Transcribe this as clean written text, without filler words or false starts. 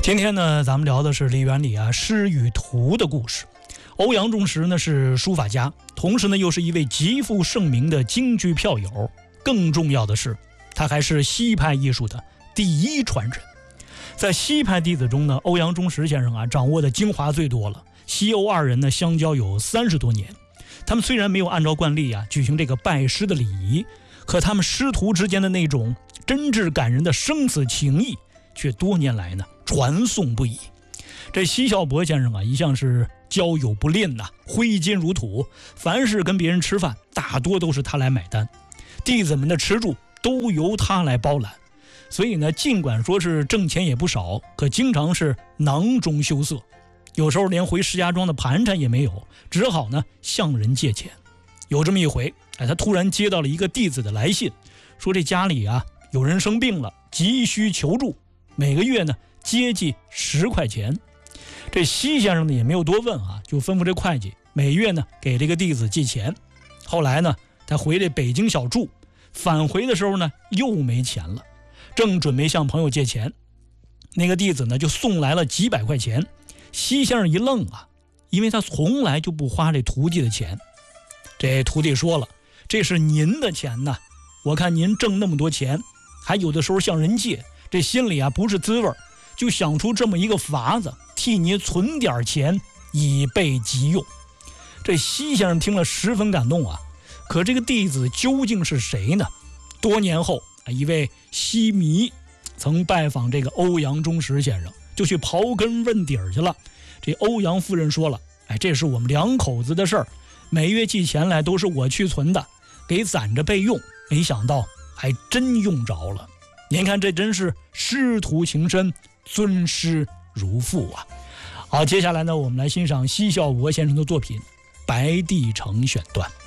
今天呢，咱们聊的是梨园里诗与图的故事。欧阳中石呢是书法家，同时呢又是一位极负盛名的京剧票友。更重要的是，他还是西派艺术的第一传人。在西派弟子中呢，欧阳中石先生掌握的精华最多了。西欧二人呢相交有30多年，他们虽然没有按照惯例举行这个拜师的礼仪，可他们师徒之间的那种真挚感人的生死情谊，却多年来呢传颂不已。这奚孝伯先生一向是交友不吝挥金如土，凡是跟别人吃饭，大多都是他来买单，弟子们的吃住都由他来包揽。所以呢，尽管说是挣钱也不少，可经常是囊中羞涩，有时候连回石家庄的盘缠也没有，只好呢向人借钱。有这么一回，他突然接到了一个弟子的来信，说这家里有人生病了，急需求助，每个月呢接济10块钱。这奚先生呢也没有多问就吩咐这会计每月呢给这个弟子寄钱。后来呢，他回这北京小住，返回的时候呢又没钱了，正准备向朋友借钱，那个弟子呢就送来了几百块钱。奚先生一愣因为他从来就不花这徒弟的钱。这徒弟说了，这是您的钱呢，我看您挣那么多钱，还有的时候向人借，这心里不是滋味，就想出这么一个法子，替你存点钱以备急用。这奚先生听了十分感动可这个弟子究竟是谁呢？多年后，一位西迷曾拜访这个欧阳中石先生，就去刨根问底去了。这欧阳夫人说了，这是我们两口子的事儿，每月寄钱来都是我去存的，给攒着备用，没想到还真用着了。您看，这真是师徒情深，尊师如父好，接下来呢，我们来欣赏奚孝伯先生的作品《白帝城》选段。